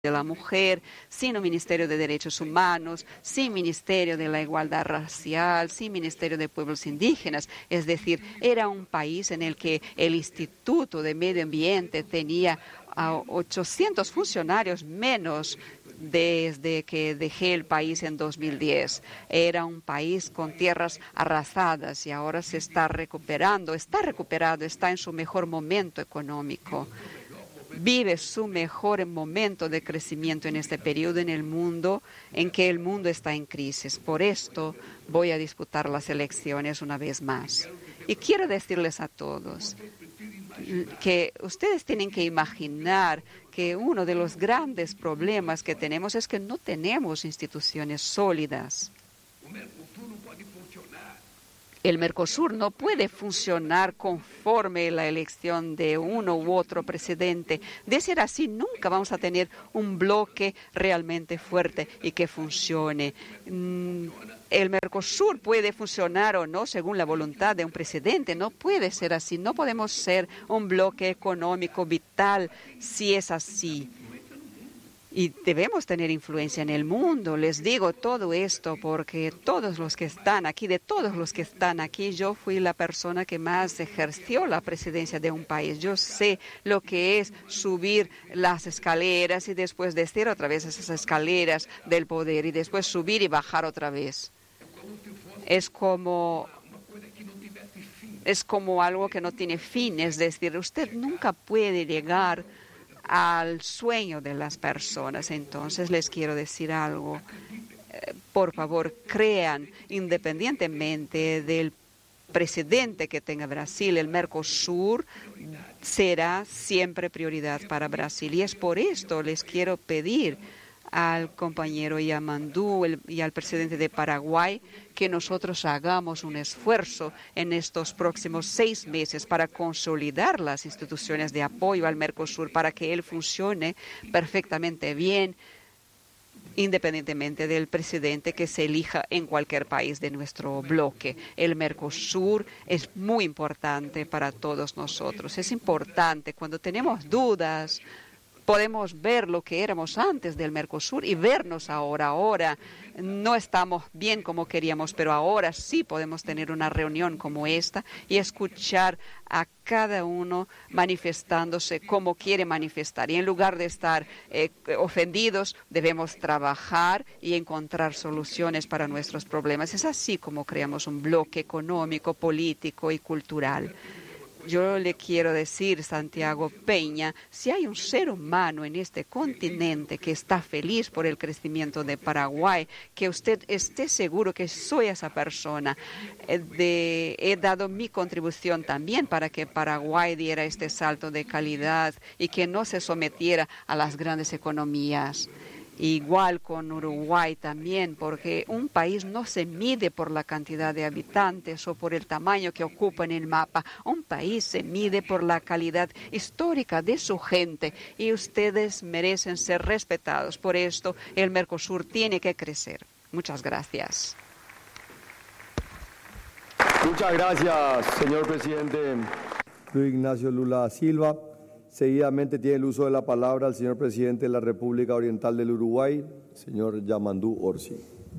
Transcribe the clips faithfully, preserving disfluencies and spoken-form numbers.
de la Mujer, sin un Ministerio de Derechos Humanos, sin Ministerio de la Igualdad Racial, sin Ministerio de Pueblos Indígenas. Es decir, era un país en el que el Instituto de Medio Ambiente tenía a ochocientos funcionarios menos desde que dejé el país en dos mil diez. Era un país con tierras arrasadas y ahora se está recuperando, está recuperado, está en su mejor momento económico. Vive su mejor momento de crecimiento en este periodo en el mundo, en que el mundo está en crisis. Por esto voy a disputar las elecciones una vez más. Y quiero decirles a todos que ustedes tienen que imaginar que uno de los grandes problemas que tenemos es que no tenemos instituciones sólidas. El Mercosur no puede funcionar conforme la elección de uno u otro presidente. De ser así, nunca vamos a tener un bloque realmente fuerte y que funcione. El Mercosur puede funcionar o no según la voluntad de un presidente. No puede ser así. No podemos ser un bloque económico vital si es así. Y debemos tener influencia en el mundo. Les digo todo esto porque todos los que están aquí, de todos los que están aquí, yo fui la persona que más ejerció la presidencia de un país. Yo sé lo que es subir las escaleras y después descer otra vez esas escaleras del poder y después subir y bajar otra vez. Es como, es como algo que no tiene fin. Es decir, usted nunca puede llegar al sueño de las personas. Entonces les quiero decir algo. Eh, por favor, crean, independientemente del presidente que tenga Brasil, el Mercosur será siempre prioridad para Brasil. Y es por esto les quiero pedir al compañero Yamandú el, y al presidente de Paraguay que nosotros hagamos un esfuerzo en estos próximos seis meses para consolidar las instituciones de apoyo al Mercosur para que él funcione perfectamente bien, independientemente del presidente que se elija en cualquier país de nuestro bloque. El Mercosur es muy importante para todos nosotros. Es importante cuando tenemos dudas. Podemos ver lo que éramos antes del Mercosur y vernos ahora. Ahora no estamos bien como queríamos, pero ahora sí podemos tener una reunión como esta y escuchar a cada uno manifestándose como quiere manifestar. Y en lugar de estar eh, ofendidos, debemos trabajar y encontrar soluciones para nuestros problemas. Es así como creamos un bloque económico, político y cultural. Yo le quiero decir, Santiago Peña, si hay un ser humano en este continente que está feliz por el crecimiento de Paraguay, que usted esté seguro que soy esa persona. De, he dado mi contribución también para que Paraguay diera este salto de calidad y que no se sometiera a las grandes economías. Igual con Uruguay también, porque un país no se mide por la cantidad de habitantes o por el tamaño que ocupa en el mapa. Un país se mide por la calidad histórica de su gente y ustedes merecen ser respetados. Por esto, el Mercosur tiene que crecer. Muchas gracias. Muchas gracias, señor presidente Luis Ignacio Lula da Silva. Seguidamente tiene el uso de la palabra el señor presidente de la República Oriental del Uruguay, señor Yamandú Orsi.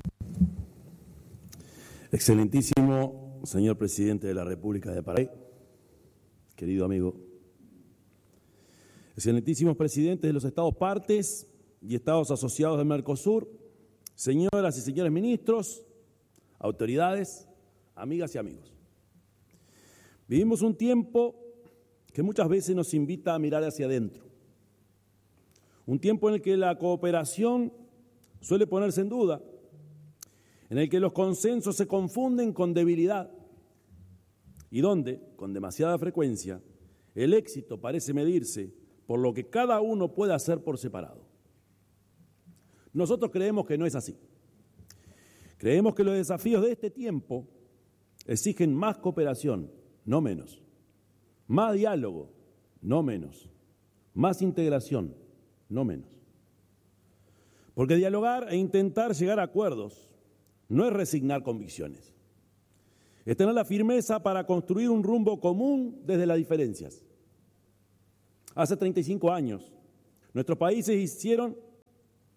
Excelentísimo señor presidente de la República de Paraguay, querido amigo. Excelentísimos presidentes de los estados partes y estados asociados del Mercosur, señoras y señores ministros, autoridades, amigas y amigos. Vivimos un tiempo que muchas veces nos invita a mirar hacia adentro. Un tiempo en el que la cooperación suele ponerse en duda, en el que los consensos se confunden con debilidad y donde, con demasiada frecuencia, el éxito parece medirse por lo que cada uno puede hacer por separado. Nosotros creemos que no es así. Creemos que los desafíos de este tiempo exigen más cooperación, no menos. Más diálogo, no menos. Más integración, no menos. Porque dialogar e intentar llegar a acuerdos no es resignar convicciones. Es tener la firmeza para construir un rumbo común desde las diferencias. Hace treinta y cinco años, nuestros países hicieron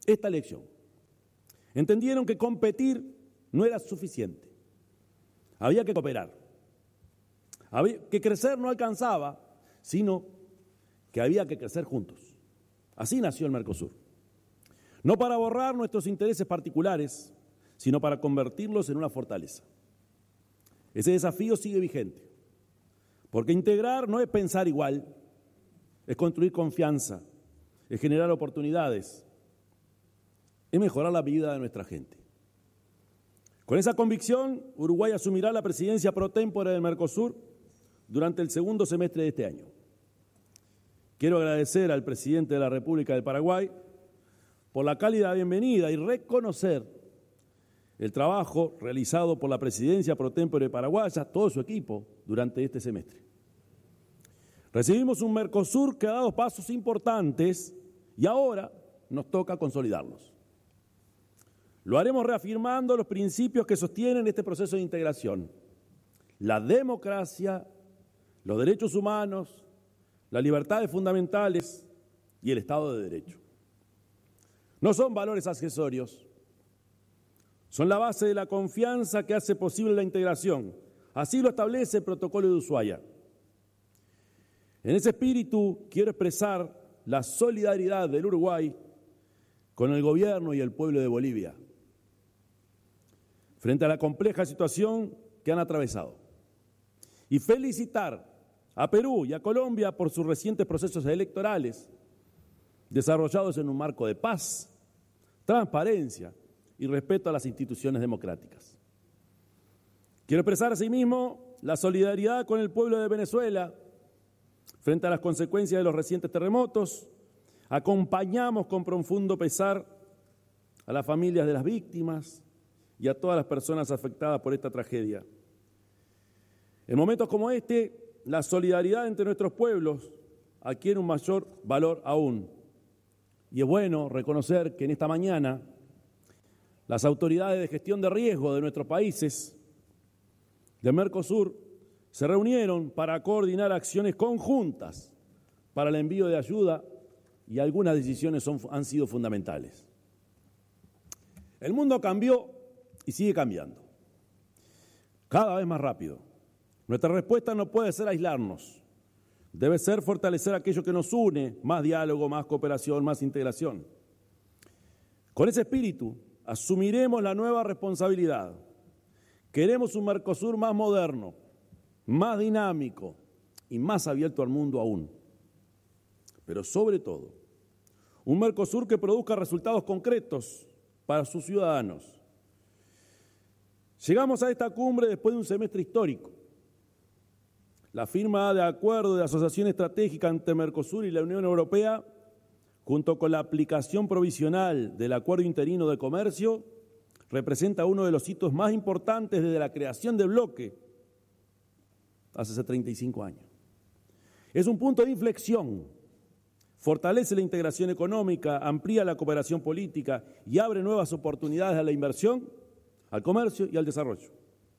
esta elección. Entendieron que competir no era suficiente. Había que cooperar. Había, que crecer no alcanzaba, sino que había que crecer juntos. Así nació el Mercosur. No para borrar nuestros intereses particulares, sino para convertirlos en una fortaleza. Ese desafío sigue vigente, porque integrar no es pensar igual, es construir confianza, es generar oportunidades, es mejorar la vida de nuestra gente. Con esa convicción, Uruguay asumirá la presidencia pro tempore del Mercosur durante el segundo semestre de este año. Quiero agradecer al presidente de la República del Paraguay por la cálida bienvenida y reconocer el trabajo realizado por la presidencia pro tempore paraguaya, todo su equipo, durante este semestre. Recibimos un Mercosur que ha dado pasos importantes y ahora nos toca consolidarlos. Lo haremos reafirmando los principios que sostienen este proceso de integración: la democracia, los derechos humanos, las libertades fundamentales y el Estado de Derecho. No son valores accesorios, son la base de la confianza que hace posible la integración. Así lo establece el Protocolo de Ushuaia. En ese espíritu quiero expresar la solidaridad del Uruguay con el gobierno y el pueblo de Bolivia frente a la compleja situación que han atravesado, y felicitar a Perú y a Colombia por sus recientes procesos electorales desarrollados en un marco de paz, transparencia y respeto a las instituciones democráticas. Quiero expresar asimismo la solidaridad con el pueblo de Venezuela frente a las consecuencias de los recientes terremotos. Acompañamos con profundo pesar a las familias de las víctimas y a todas las personas afectadas por esta tragedia. En momentos como este, la solidaridad entre nuestros pueblos adquiere un mayor valor aún. Y es bueno reconocer que en esta mañana las autoridades de gestión de riesgo de nuestros países del Mercosur se reunieron para coordinar acciones conjuntas para el envío de ayuda, y algunas decisiones son, han sido fundamentales. El mundo cambió y sigue cambiando, cada vez más rápido. Nuestra respuesta no puede ser aislarnos, debe ser fortalecer aquello que nos une: más diálogo, más cooperación, más integración. Con ese espíritu asumiremos la nueva responsabilidad. Queremos un Mercosur más moderno, más dinámico y más abierto al mundo aún. Pero sobre todo, un Mercosur que produzca resultados concretos para sus ciudadanos. Llegamos a esta cumbre después de un semestre histórico. La firma de acuerdo de asociación estratégica entre Mercosur y la Unión Europea, junto con la aplicación provisional del Acuerdo Interino de Comercio, representa uno de los hitos más importantes desde la creación del bloque hace treinta y cinco años. Es un punto de inflexión, fortalece la integración económica, amplía la cooperación política y abre nuevas oportunidades a la inversión, al comercio y al desarrollo.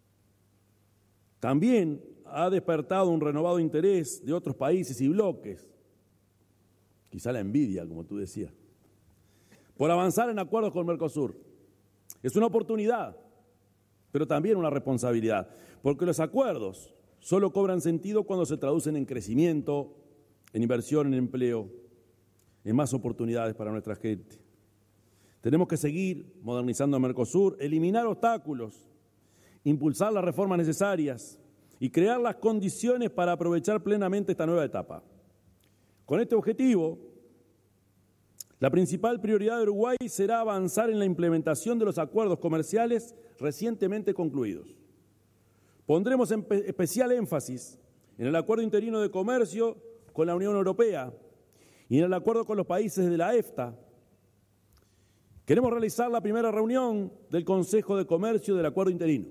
También ha despertado un renovado interés de otros países y bloques, quizá la envidia, como tú decías, por avanzar en acuerdos con Mercosur. Es una oportunidad, pero también una responsabilidad, porque los acuerdos solo cobran sentido cuando se traducen en crecimiento, en inversión, en empleo, en más oportunidades para nuestra gente. Tenemos que seguir modernizando a Mercosur, eliminar obstáculos, impulsar las reformas necesarias y crear las condiciones para aprovechar plenamente esta nueva etapa. Con este objetivo, la principal prioridad de Uruguay será avanzar en la implementación de los acuerdos comerciales recientemente concluidos. Pondremos en especial énfasis en el Acuerdo Interino de Comercio con la Unión Europea y en el acuerdo con los países de la EFTA. Queremos realizar la primera reunión del Consejo de Comercio del Acuerdo Interino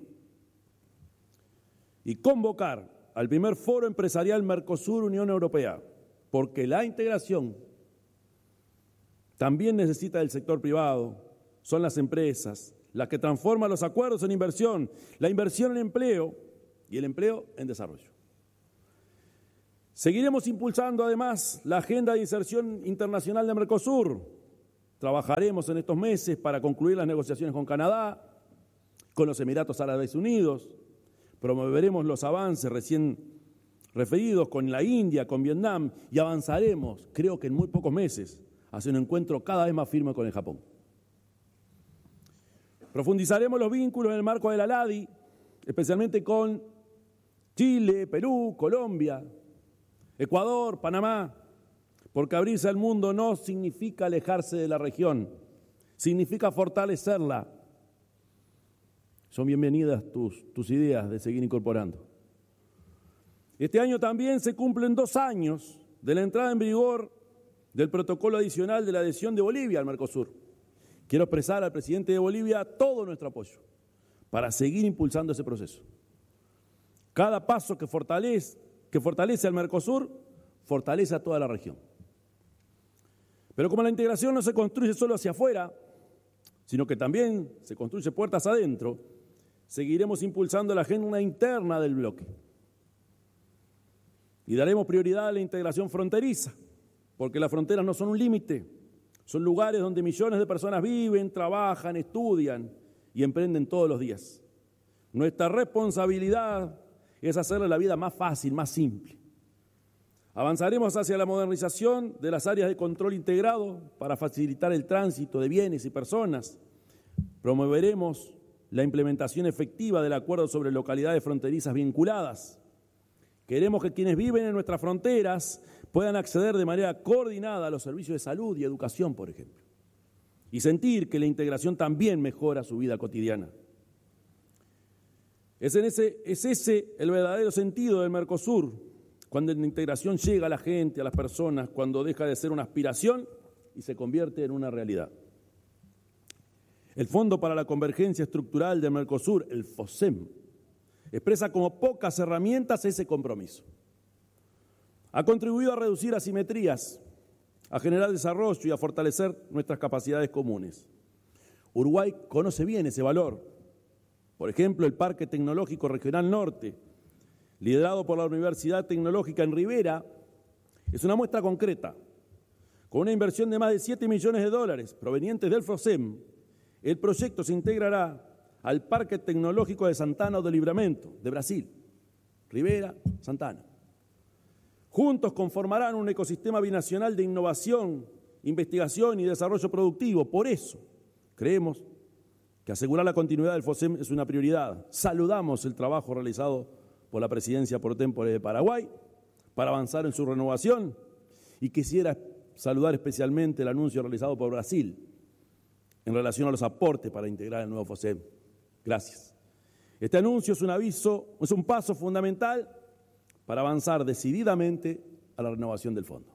y convocar al primer foro empresarial Mercosur-Unión Europea, porque la integración también necesita del sector privado, son las empresas las que transforman los acuerdos en inversión, la inversión en empleo y el empleo en desarrollo. Seguiremos impulsando además la agenda de inserción internacional de Mercosur, Trabajaremos en estos meses para concluir las negociaciones con Canadá, con los Emiratos Árabes Unidos, promoveremos los avances recién referidos con la India, con Vietnam, y avanzaremos, creo que en muy pocos meses, hacia un encuentro cada vez más firme con el Japón. Profundizaremos los vínculos en el marco de la LADI, especialmente con Chile, Perú, Colombia, Ecuador, Panamá, porque abrirse al mundo no significa alejarse de la región, significa fortalecerla. Son bienvenidas tus, tus ideas de seguir incorporando. Este año también se cumplen dos años de la entrada en vigor del protocolo adicional de la adhesión de Bolivia al Mercosur. Quiero expresar al presidente de Bolivia todo nuestro apoyo para seguir impulsando ese proceso. Cada paso que fortalece, que fortalece al Mercosur, fortalece a toda la región. Pero como la integración no se construye solo hacia afuera, sino que también se construye puertas adentro, seguiremos impulsando la agenda interna del bloque. Y daremos prioridad a la integración fronteriza, porque las fronteras no son un límite, son lugares donde millones de personas viven, trabajan, estudian y emprenden todos los días. Nuestra responsabilidad es hacerle la vida más fácil, más simple. Avanzaremos hacia la modernización de las áreas de control integrado para facilitar el tránsito de bienes y personas. Promoveremos la implementación efectiva del acuerdo sobre localidades fronterizas vinculadas. Queremos que quienes viven en nuestras fronteras puedan acceder de manera coordinada a los servicios de salud y educación, por ejemplo, y sentir que la integración también mejora su vida cotidiana. Es, en ese, es ese el verdadero sentido del Mercosur, cuando la integración llega a la gente, a las personas, cuando deja de ser una aspiración y se convierte en una realidad. El Fondo para la Convergencia Estructural del Mercosur, el FOSEM, expresa como pocas herramientas ese compromiso. Ha contribuido a reducir asimetrías, a generar desarrollo y a fortalecer nuestras capacidades comunes. Uruguay conoce bien ese valor. Por ejemplo, el Parque Tecnológico Regional Norte, liderado por la Universidad Tecnológica en Rivera, es una muestra concreta. Con una inversión de más de siete millones de dólares provenientes del FOSEM, el proyecto se integrará al Parque Tecnológico de Santana do Livramento, de Brasil, Rivera, Santana. Juntos conformarán un ecosistema binacional de innovación, investigación y desarrollo productivo. Por eso, creemos que asegurar la continuidad del FOSEM es una prioridad. Saludamos el trabajo realizado por la presidencia por tempore de Paraguay para avanzar en su renovación y quisiera saludar especialmente el anuncio realizado por Brasil en relación a los aportes para integrar el nuevo FOSEM. Gracias. Este anuncio es un aviso, es un paso fundamental para avanzar decididamente a la renovación del fondo.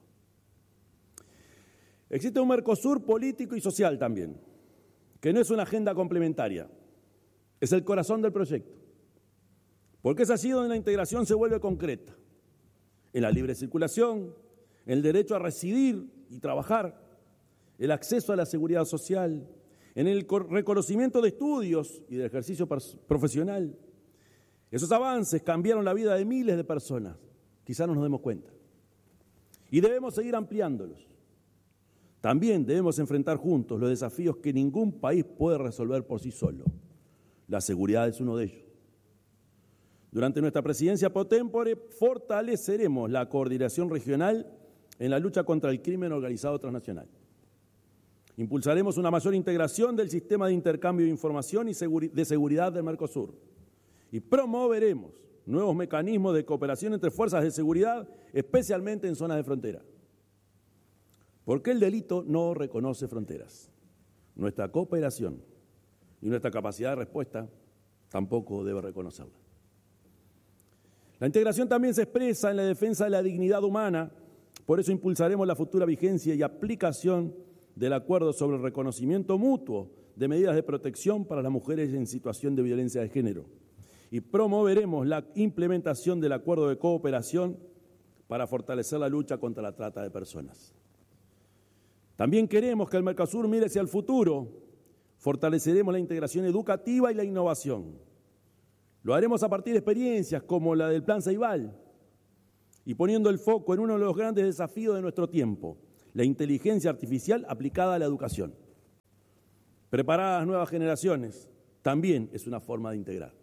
Existe un Mercosur político y social también, que no es una agenda complementaria, es el corazón del proyecto, porque es allí donde la integración se vuelve concreta, en la libre circulación, en el derecho a residir y trabajar, el acceso a la seguridad social, en el reconocimiento de estudios y del ejercicio profesional. Esos avances cambiaron la vida de miles de personas, quizás no nos demos cuenta. Y debemos seguir ampliándolos. También debemos enfrentar juntos los desafíos que ningún país puede resolver por sí solo. La seguridad es uno de ellos. Durante nuestra presidencia pro tempore fortaleceremos la coordinación regional en la lucha contra el crimen organizado transnacional. Impulsaremos una mayor integración del sistema de intercambio de información y de seguridad del Mercosur. Y promoveremos nuevos mecanismos de cooperación entre fuerzas de seguridad, especialmente en zonas de frontera. Porque el delito no reconoce fronteras. Nuestra cooperación y nuestra capacidad de respuesta tampoco debe reconocerla. La integración también se expresa en la defensa de la dignidad humana, por eso impulsaremos la futura vigencia y aplicación del acuerdo sobre el reconocimiento mutuo de medidas de protección para las mujeres en situación de violencia de género. Y promoveremos la implementación del acuerdo de cooperación para fortalecer la lucha contra la trata de personas. También queremos que el Mercosur mire hacia el futuro. Fortaleceremos la integración educativa y la innovación. Lo haremos a partir de experiencias como la del Plan Ceibal y poniendo el foco en uno de los grandes desafíos de nuestro tiempo, la inteligencia artificial aplicada a la educación. Preparar a las nuevas generaciones también es una forma de integrar.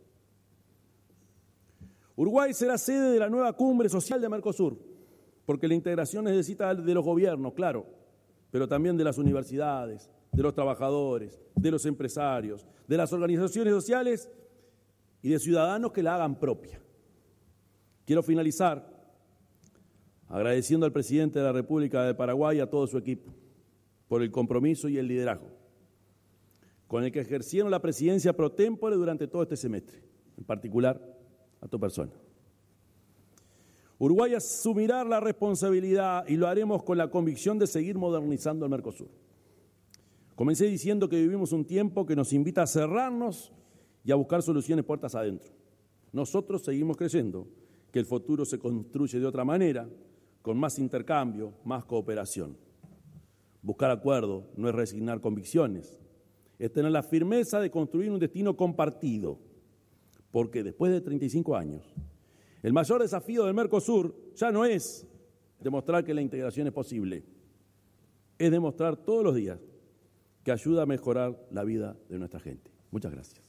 Uruguay será sede de la nueva cumbre social de Mercosur, porque la integración necesita de los gobiernos, claro, pero también de las universidades, de los trabajadores, de los empresarios, de las organizaciones sociales y de ciudadanos que la hagan propia. Quiero finalizar agradeciendo al presidente de la República de Paraguay y a todo su equipo por el compromiso y el liderazgo con el que ejercieron la presidencia pro tempore durante todo este semestre, en particular a tu persona. Uruguay asumirá la responsabilidad y lo haremos con la convicción de seguir modernizando el Mercosur. Comencé diciendo que vivimos un tiempo que nos invita a cerrarnos y a buscar soluciones puertas adentro. Nosotros seguimos creyendo que el futuro se construye de otra manera, con más intercambio, más cooperación. Buscar acuerdos no es resignar convicciones, es tener la firmeza de construir un destino compartido, porque después de treinta y cinco años, el mayor desafío del Mercosur ya no es demostrar que la integración es posible, es demostrar todos los días que ayuda a mejorar la vida de nuestra gente. Muchas gracias.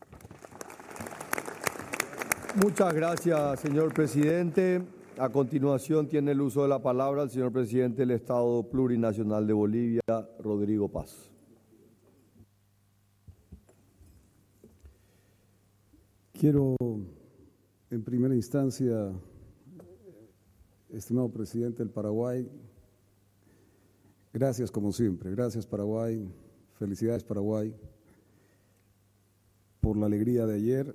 Muchas gracias, señor presidente. A continuación tiene el uso de la palabra el señor presidente del Estado Plurinacional de Bolivia, Rodrigo Paz. Quiero, en primera instancia, estimado presidente del Paraguay, gracias como siempre, gracias Paraguay, felicidades Paraguay, por la alegría de ayer.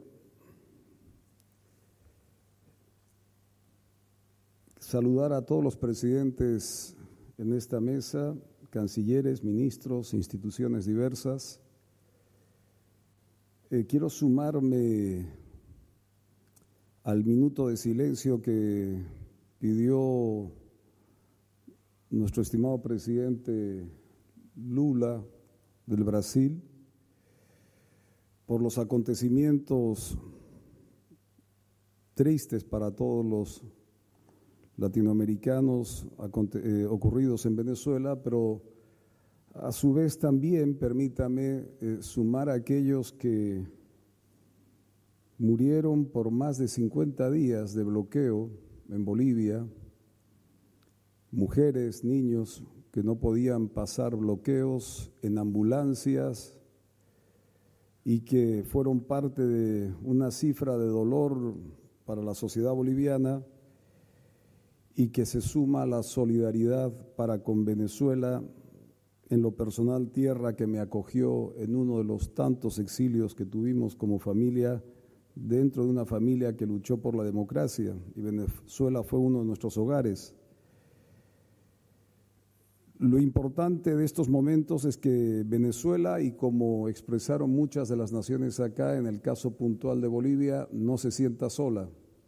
Saludar a todos los presidentes en esta mesa, cancilleres, ministros, instituciones diversas. Eh, quiero sumarme al minuto de silencio que pidió nuestro estimado presidente Lula del Brasil por los acontecimientos tristes para todos los latinoamericanos eh, ocurridos en Venezuela, pero a su vez también, permítame, eh, sumar a aquellos que murieron por más de cincuenta días de bloqueo en Bolivia, mujeres, niños que no podían pasar bloqueos en ambulancias y que fueron parte de una cifra de dolor para la sociedad boliviana, y que se suma a la solidaridad para con Venezuela, en lo personal tierra que me acogió en uno de los tantos exilios que tuvimos como familia, dentro de una familia que luchó por la democracia, y Venezuela fue uno de nuestros hogares. Lo importante de estos momentos es que Venezuela, y como expresaron muchas de las naciones acá, en el caso puntual de Bolivia, no se sienta sola.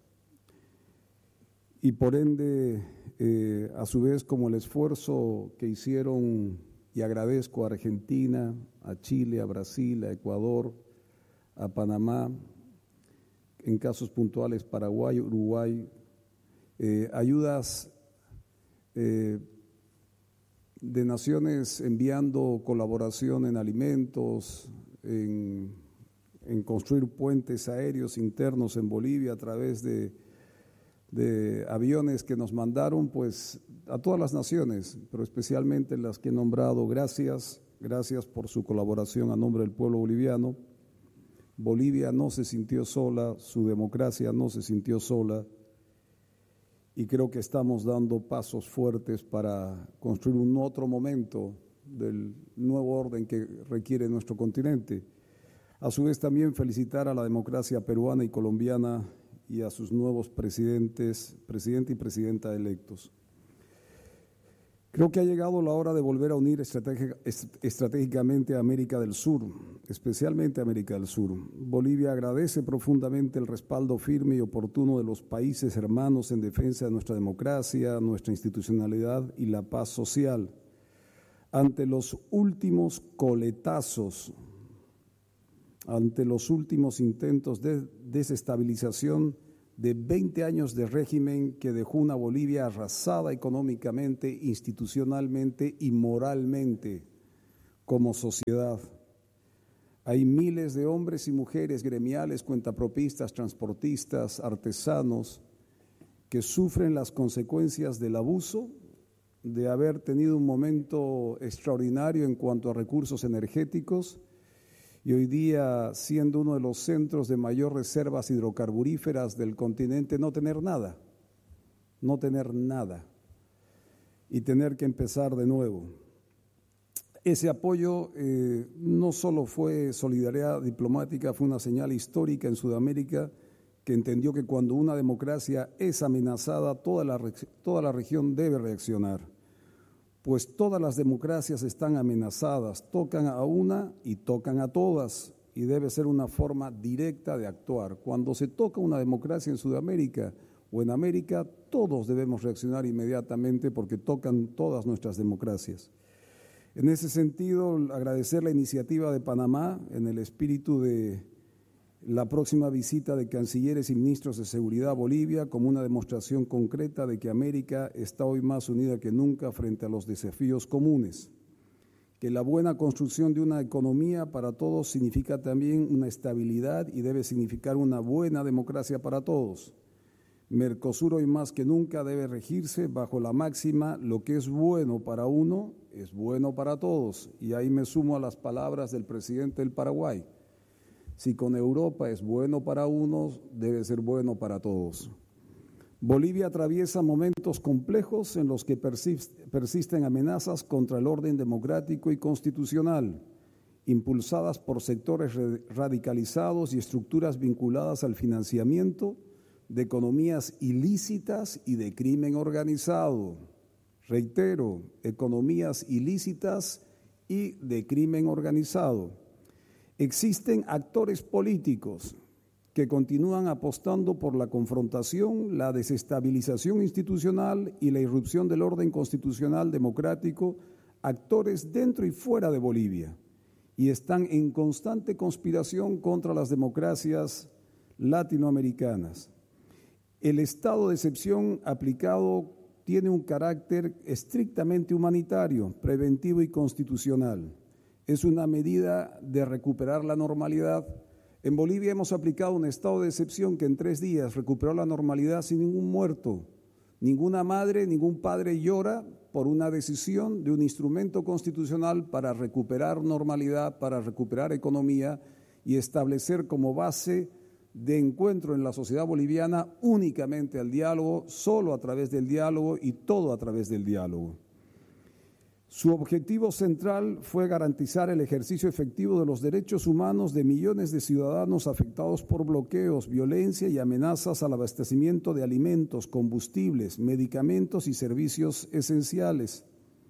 Y por ende, eh, a su vez, como el esfuerzo que hicieron, y agradezco a Argentina, a Chile, a Brasil, a Ecuador, a Panamá, en casos puntuales Paraguay, Uruguay, eh, ayudas eh, de naciones enviando colaboración en alimentos, en, en construir puentes aéreos internos en Bolivia a través de de aviones que nos mandaron, pues a todas las naciones, pero especialmente las que he nombrado, gracias, gracias por su colaboración a nombre del pueblo boliviano. Bolivia no se sintió sola, su democracia no se sintió sola, y creo que estamos dando pasos fuertes para construir un otro momento del nuevo orden que requiere nuestro continente. A su vez también felicitar a la democracia peruana y colombiana y a sus nuevos presidentes, presidente y presidenta electos. Creo que ha llegado la hora de volver a unir estratégica, estratégicamente a América del Sur, especialmente a América del Sur. Bolivia agradece profundamente el respaldo firme y oportuno de los países hermanos en defensa de nuestra democracia, nuestra institucionalidad y la paz social. Ante los últimos coletazos, ante los últimos intentos de desestabilización de veinte años de régimen que dejó una Bolivia arrasada económicamente, institucionalmente y moralmente como sociedad. Hay miles de hombres y mujeres gremiales, cuentapropistas, transportistas, artesanos, que sufren las consecuencias del abuso de haber tenido un momento extraordinario en cuanto a recursos energéticos y hoy día, siendo uno de los centros de mayor reservas hidrocarburíferas del continente, no tener nada, no tener nada y tener que empezar de nuevo. Ese apoyo eh, no solo fue solidaridad diplomática, fue una señal histórica en Sudamérica que entendió que cuando una democracia es amenazada, toda la, toda la región debe reaccionar. Pues todas las democracias están amenazadas, tocan a una y tocan a todas, y debe ser una forma directa de actuar. Cuando se toca una democracia en Sudamérica o en América, todos debemos reaccionar inmediatamente porque tocan todas nuestras democracias. En ese sentido, agradecer la iniciativa de Panamá en el espíritu de la próxima visita de cancilleres y ministros de seguridad a Bolivia como una demostración concreta de que América está hoy más unida que nunca frente a los desafíos comunes. Que la buena construcción de una economía para todos significa también una estabilidad y debe significar una buena democracia para todos. Mercosur hoy más que nunca debe regirse bajo la máxima: lo que es bueno para uno es bueno para todos. Y ahí me sumo a las palabras del presidente del Paraguay. Si con Europa es bueno para unos, debe ser bueno para todos. Bolivia atraviesa momentos complejos en los que persisten amenazas contra el orden democrático y constitucional, impulsadas por sectores radicalizados y estructuras vinculadas al financiamiento de economías ilícitas y de crimen organizado. Reitero, economías ilícitas y de crimen organizado. Existen actores políticos que continúan apostando por la confrontación, la desestabilización institucional y la irrupción del orden constitucional democrático, actores dentro y fuera de Bolivia, y están en constante conspiración contra las democracias latinoamericanas. El estado de excepción aplicado tiene un carácter estrictamente humanitario, preventivo y constitucional. Es una medida de recuperar la normalidad. En Bolivia hemos aplicado un estado de excepción que en tres días recuperó la normalidad sin ningún muerto. Ninguna madre, ningún padre llora por una decisión de un instrumento constitucional para recuperar normalidad, para recuperar economía y establecer como base de encuentro en la sociedad boliviana únicamente el diálogo, solo a través del diálogo y todo a través del diálogo. Su objetivo central fue garantizar el ejercicio efectivo de los derechos humanos de millones de ciudadanos afectados por bloqueos, violencia y amenazas al abastecimiento de alimentos, combustibles, medicamentos y servicios esenciales.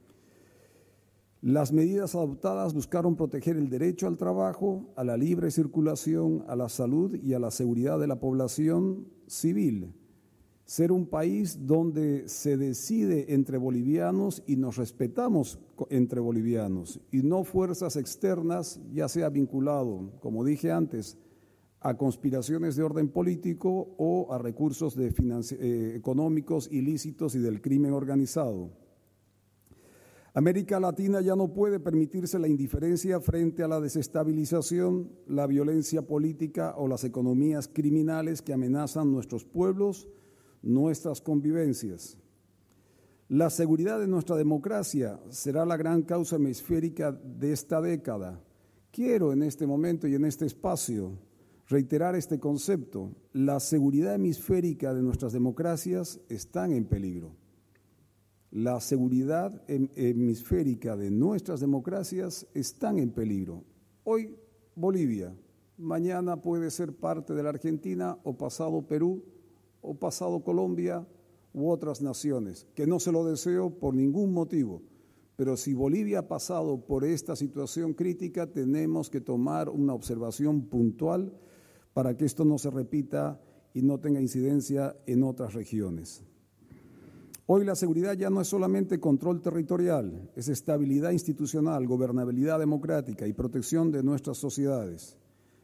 Las medidas adoptadas buscaron proteger el derecho al trabajo, a la libre circulación, a la salud y a la seguridad de la población civil. Ser un país donde se decide entre bolivianos y nos respetamos entre bolivianos y no fuerzas externas, ya sea vinculado, como dije antes, a conspiraciones de orden político o a recursos de financi- eh, económicos ilícitos y del crimen organizado. América Latina ya no puede permitirse la indiferencia frente a la desestabilización, la violencia política o las economías criminales que amenazan nuestros pueblos, nuestras convivencias. La seguridad de nuestra democracia será la gran causa hemisférica de esta década. Quiero en este momento y en este espacio reiterar este concepto. La seguridad hemisférica de nuestras democracias está en peligro. La seguridad hemisférica de nuestras democracias está en peligro. Hoy Bolivia, mañana puede ser parte de la Argentina o pasado Perú, o pasado Colombia u otras naciones, que no se lo deseo por ningún motivo, pero si Bolivia ha pasado por esta situación crítica, tenemos que tomar una observación puntual para que esto no se repita y no tenga incidencia en otras regiones. Hoy la seguridad ya no es solamente control territorial, es estabilidad institucional, gobernabilidad democrática y protección de nuestras sociedades.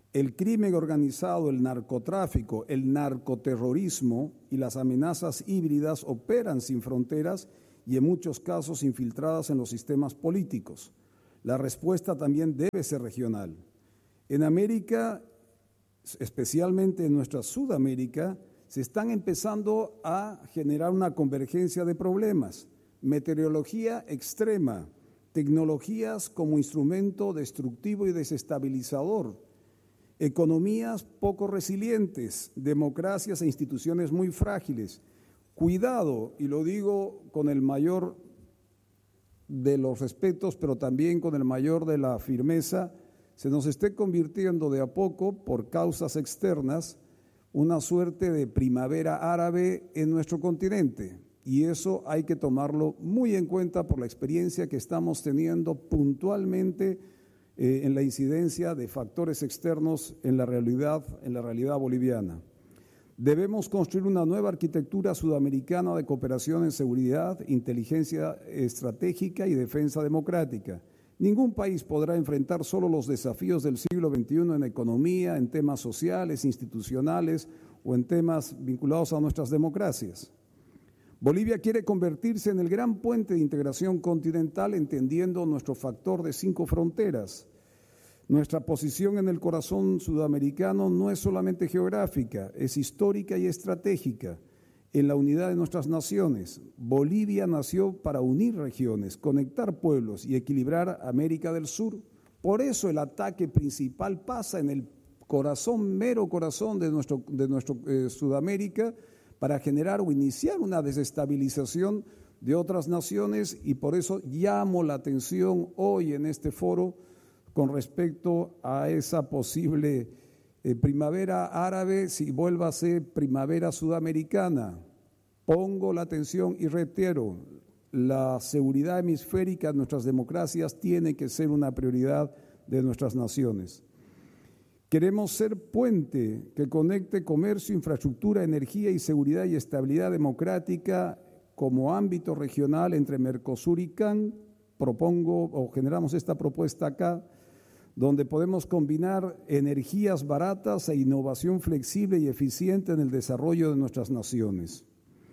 El crimen organizado, el narcotráfico, el narcoterrorismo y las amenazas híbridas operan sin fronteras y en muchos casos infiltradas en los sistemas políticos. La respuesta también debe ser regional. En América, especialmente en nuestra Sudamérica, se están empezando a generar una convergencia de problemas. Meteorología extrema, tecnologías como instrumento destructivo y desestabilizador, economías poco resilientes, democracias e instituciones muy frágiles. Cuidado, y lo digo con el mayor de los respetos, pero también con el mayor de la firmeza, se nos esté convirtiendo de a poco, por causas externas, una suerte de primavera árabe en nuestro continente. Y eso hay que tomarlo muy en cuenta por la experiencia que estamos teniendo puntualmente eh, en la incidencia de factores externos en la realidad, en la realidad boliviana. Debemos construir una nueva arquitectura sudamericana de cooperación en seguridad, inteligencia estratégica y defensa democrática. Ningún país podrá enfrentar solo los desafíos del siglo veintiuno en economía, en temas sociales, institucionales o en temas vinculados a nuestras democracias. Bolivia quiere convertirse en el gran puente de integración continental, entendiendo nuestro factor de cinco fronteras. Nuestra posición en el corazón sudamericano no es solamente geográfica, es histórica y estratégica en la unidad de nuestras naciones. Bolivia nació para unir regiones, conectar pueblos y equilibrar América del Sur. Por eso el ataque principal pasa en el corazón, mero corazón de nuestro, de nuestro eh, Sudamérica, para generar o iniciar una desestabilización de otras naciones, y por eso llamo la atención hoy en este foro con respecto a esa posible eh, primavera árabe, si vuelva a ser primavera sudamericana. Pongo la atención y reitero, la seguridad hemisférica de nuestras democracias tiene que ser una prioridad de nuestras naciones. Queremos ser puente que conecte comercio, infraestructura, energía y seguridad y estabilidad democrática como ámbito regional entre Mercosur y C A N. Propongo o generamos esta propuesta acá, donde podemos combinar energías baratas e innovación flexible y eficiente en el desarrollo de nuestras naciones.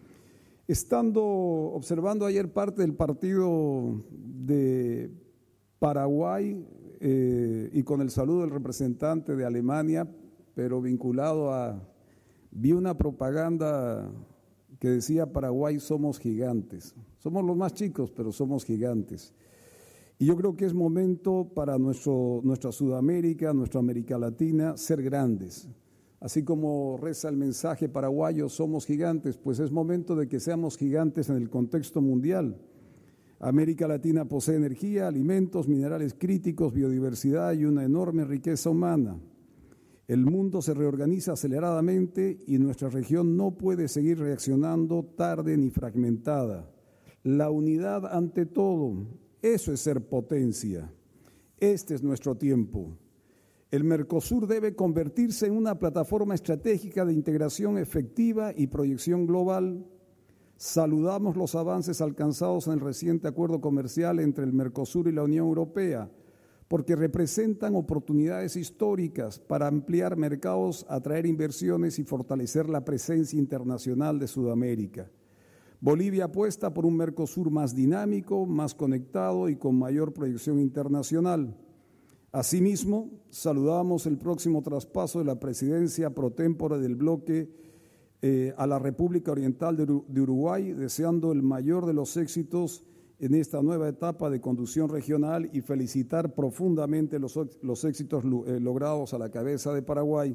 Estando observando ayer parte del partido de Paraguay eh, y con el saludo del representante de Alemania, pero vinculado a, vi una propaganda que decía: Paraguay somos gigantes. Somos los más chicos, pero somos gigantes. Y yo creo que es momento para nuestro, nuestra Sudamérica, nuestra América Latina, ser grandes. Así como reza el mensaje paraguayo, somos gigantes, pues es momento de que seamos gigantes en el contexto mundial. América Latina posee energía, alimentos, minerales críticos, biodiversidad y una enorme riqueza humana. El mundo se reorganiza aceleradamente y nuestra región no puede seguir reaccionando tarde ni fragmentada. La unidad ante todo, eso es ser potencia. Este es nuestro tiempo. El Mercosur debe convertirse en una plataforma estratégica de integración efectiva y proyección global. Saludamos los avances alcanzados en el reciente acuerdo comercial entre el Mercosur y la Unión Europea, porque representan oportunidades históricas para ampliar mercados, atraer inversiones y fortalecer la presencia internacional de Sudamérica. Bolivia apuesta por un Mercosur más dinámico, más conectado y con mayor proyección internacional. Asimismo, saludamos el próximo traspaso de la presidencia pro tempore del bloque eh, a la República Oriental de, Ur- de Uruguay, deseando el mayor de los éxitos en esta nueva etapa de conducción regional y felicitar profundamente los, los éxitos eh, logrados a la cabeza de Paraguay.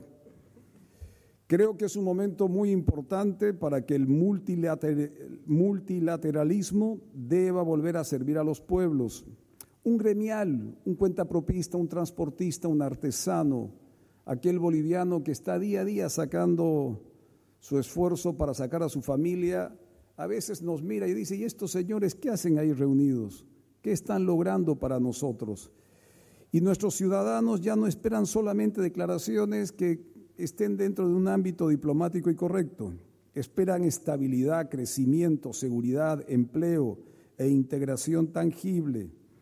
Creo que es un momento muy importante para que el multilater- multilateralismo deba volver a servir a los pueblos. Un gremial, un cuentapropista, un transportista, un artesano, aquel boliviano que está día a día sacando su esfuerzo para sacar a su familia, a veces nos mira y dice: ¿y estos señores qué hacen ahí reunidos? ¿Qué están logrando para nosotros? Y nuestros ciudadanos ya no esperan solamente declaraciones que estén dentro de un ámbito diplomático y correcto. Esperan estabilidad, crecimiento, seguridad, empleo e integración tangible.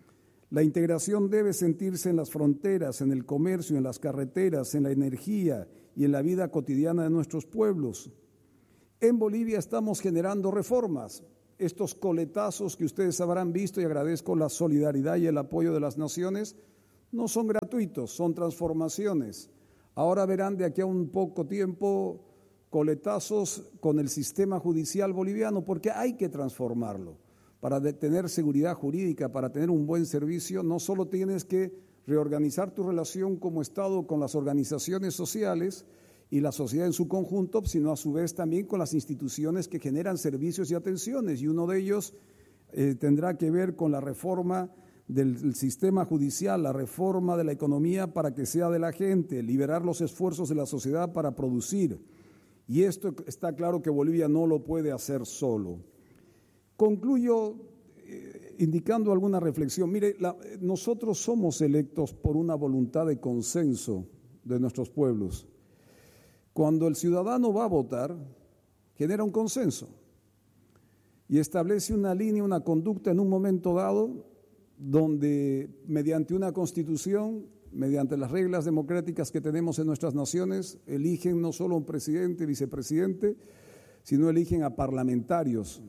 La integración debe sentirse en las fronteras, en el comercio, en las carreteras, en la energía y en la vida cotidiana de nuestros pueblos. En Bolivia estamos generando reformas. Estos coletazos que ustedes habrán visto, y agradezco la solidaridad y el apoyo de las naciones, no son gratuitos, son transformaciones. Ahora verán de aquí a un poco tiempo coletazos con el sistema judicial boliviano, porque hay que transformarlo. Para tener seguridad jurídica, para tener un buen servicio, no solo tienes que reorganizar tu relación como Estado con las organizaciones sociales y la sociedad en su conjunto, sino a su vez también con las instituciones que generan servicios y atenciones. Y uno de ellos eh, tendrá que ver con la reforma del, del sistema judicial, la reforma de la economía para que sea de la gente, liberar los esfuerzos de la sociedad para producir. Y esto está claro que Bolivia no lo puede hacer solo. Concluyo eh, indicando alguna reflexión. Mire, la, nosotros somos electos por una voluntad de consenso de nuestros pueblos. Cuando el ciudadano va a votar, genera un consenso y establece una línea, una conducta en un momento dado, donde mediante una constitución, mediante las reglas democráticas que tenemos en nuestras naciones, eligen no solo un presidente, vicepresidente, sino eligen a parlamentarios.